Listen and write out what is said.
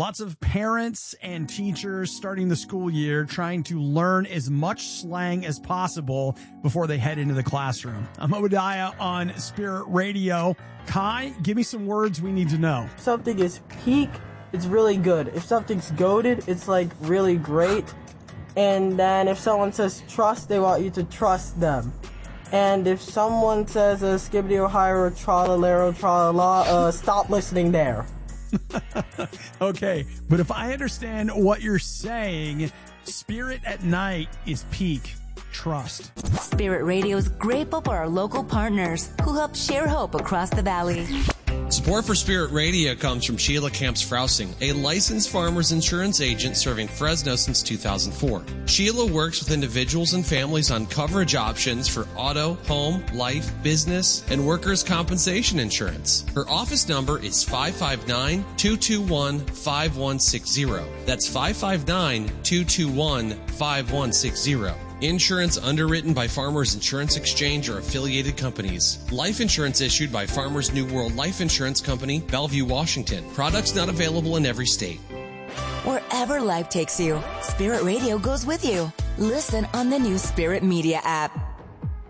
Lots of parents and teachers starting the school year trying to learn as much slang as possible before they head into the classroom. I'm Obadiah on Spirit Radio. Kai, give me some words we need to know. If something is peak, it's really good. If something's goated, it's like really great. And then if someone says trust, they want you to trust them. And if someone says skibbity ohio or tra-la-lero tra-la-la, stop listening there. Okay, but if I understand what you're saying, Spirit at night is peak. Trust. Spirit Radio is grateful for our local partners who help share hope across the valley. Support for Spirit Radio comes from Sheila Camps Frousing, a licensed farmers insurance agent serving Fresno since 2004. Sheila works with individuals and families on coverage options for auto, home, life, business, and workers' compensation insurance. Her office number is 559-221-5160. That's 559-221-5160. Insurance underwritten by Farmers Insurance Exchange or affiliated companies. Life insurance issued by Farmers New World Life Insurance Company, Bellevue, Washington. Products not available in every state. Wherever life takes you, Spirit Radio goes with you. Listen on the new Spirit Media app.